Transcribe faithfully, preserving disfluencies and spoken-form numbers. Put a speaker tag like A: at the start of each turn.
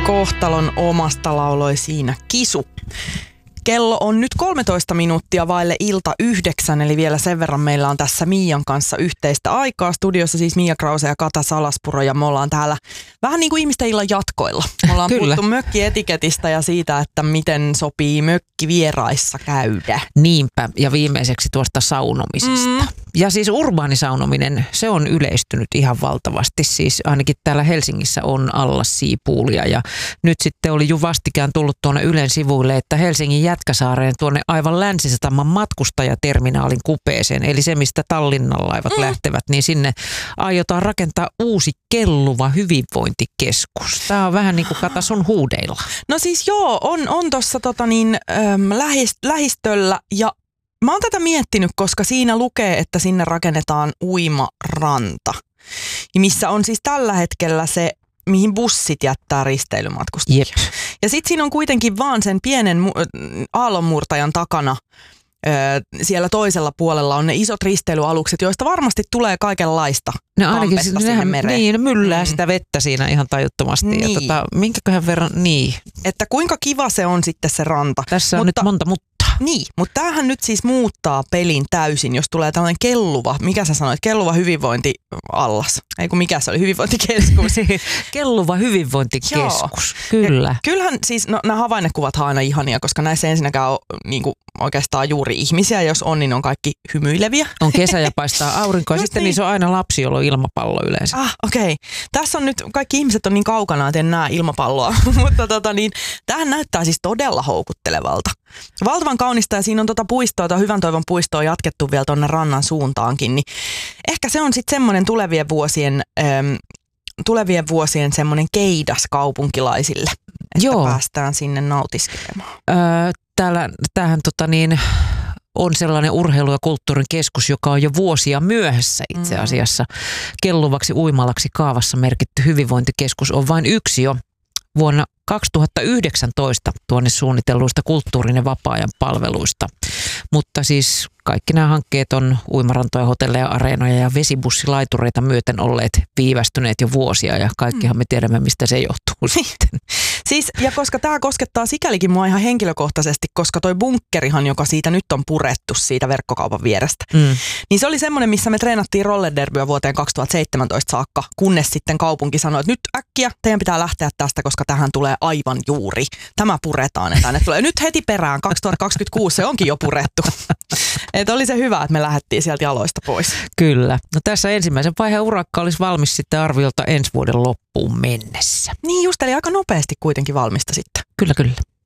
A: Kohtalon omasta lauloi siinä Kisu. Kello on nyt kolmetoista minuuttia vaille ilta yhdeksän, eli vielä sen verran meillä on tässä Miian kanssa yhteistä aikaa. Studiossa siis Mia Krause ja Kata Salaspuro, ja me ollaan täällä vähän niin kuin ihmisten illan jatkoilla. Me ollaan puhuttu mökkietiketistä ja siitä, että miten sopii mökkivieraissa käydä.
B: Niinpä, ja viimeiseksi tuosta saunomisesta. Mm. Ja siis urbaanisaunominen, se on yleistynyt ihan valtavasti. Siis ainakin täällä Helsingissä on Allas-Siipuulia, ja nyt sitten oli jo vastikään tullut tuonne Ylen sivuille, että Helsingin Jätkäsaareen tuonne aivan Länsisataman matkustajaterminaalin kupeeseen, eli se mistä Tallinnan laivat mm. lähtevät, niin sinne aiotaan rakentaa uusi kelluva hyvinvointikeskus. Tämä on vähän niin kuin Kata sun huudeilla.
A: No siis joo, on, on tuossa tota niin, ähm, lähist, lähistöllä, ja mä oon tätä miettinyt, koska siinä lukee, että sinne rakennetaan uimaranta, missä on siis tällä hetkellä se, mihin bussit jättää risteilymatkustajia.
B: Jep.
A: Ja sitten siinä on kuitenkin vaan sen pienen mu- aallonmurtajan takana, öö, siellä toisella puolella on ne isot risteilyalukset, joista varmasti tulee kaikenlaista
B: no ainakin
A: kampetta
B: sinne
A: mereen.
B: Niin, myllää
A: mm.
B: sitä vettä siinä ihan tajuttomasti.
A: Niin.
B: Ja tota, minkäköhän verran, niin.
A: Että kuinka kiva se on sitten se ranta.
B: Tässä on
A: mutta,
B: nyt monta mutta.
A: Niin, mutta tämähän nyt siis muuttaa pelin täysin, jos tulee tällainen kelluva, mikä sä sanoit, kelluva hyvinvointiallas. Ei kun mikä se oli, hyvinvointikeskus.
B: Kelluva hyvinvointikeskus, kyllä.
A: Ja kyllähän siis, no nämä havainnekuvat on aina ihania, koska näissä ensinnäkään on niin kuin, oikeastaan juuri ihmisiä, jos on, niin on kaikki hymyileviä.
B: On kesä ja paistaa aurinko, ja sitten
A: niin.
B: niissä on aina lapsi, jolla on ilmapallo yleensä.
A: Ah, okei. Okay. Tässä on nyt, kaikki ihmiset on niin kaukana, että en näe ilmapalloa, mutta tota niin, tämähän näyttää siis todella houkuttelevalta. Valtavan kaunista, ja siinä on tuota puistoa, tai Hyvän toivon puistoa jatkettu vielä tuonne rannan suuntaankin, niin ehkä se on sitten semmoinen tulevien vuosien, ähm, tulevien vuosien semmoinen keidas kaupunkilaisille, että
B: Joo.
A: päästään sinne nautiskelemaan.
B: Öö, täällä, tämähän tota niin, on sellainen urheilu- ja kulttuurin keskus, joka on jo vuosia myöhässä itse asiassa. Kelluvaksi uimalaksi kaavassa merkitty hyvinvointikeskus on vain yksi jo vuonna kaksituhattayhdeksäntoista tuonne suunnitelluista kulttuurin ja vapaa-ajan palveluista. Mutta siis kaikki nämä hankkeet on uimarantoja, hotelleja, areenoja ja vesibussilaitureita myöten olleet viivästyneet jo vuosia, ja kaikkihan me tiedämme, mistä se johtuu sitten.
A: Siis, ja koska tämä koskettaa sikälikin mua ihan henkilökohtaisesti, koska toi bunkkerihan, joka siitä nyt on purettu siitä verkkokaupan vierestä, mm. niin se oli semmoinen, missä me treenattiin rollerderbyä vuoteen kaksituhattaseitsemäntoista saakka, kunnes sitten kaupunki sanoi, että nyt äkkiä teidän pitää lähteä tästä, koska tähän tulee aivan juuri. Tämä puretaan, ja tänne tulee nyt heti perään, kaksituhattakaksikymmentäkuusi se onkin jo purettu. Että oli se hyvä, että me lähdettiin sieltä jaloista pois.
B: Kyllä. No tässä ensimmäisen vaiheen urakka olisi valmis sitten arviolta ensi vuoden loppuun mennessä.
A: Niin just, eli aika nopeasti kuitenkin valmista sitten.
B: Kyllä, kyllä.